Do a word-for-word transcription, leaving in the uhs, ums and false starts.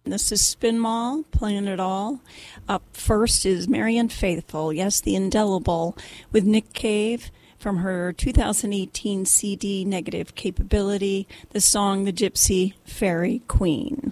This is Spin Mall, playing it all. Up first is Marianne Faithfull, yes, the indelible, with Nick Cave from her two thousand eighteen C D Negative Capability, the song The Gypsy Fairy Queen.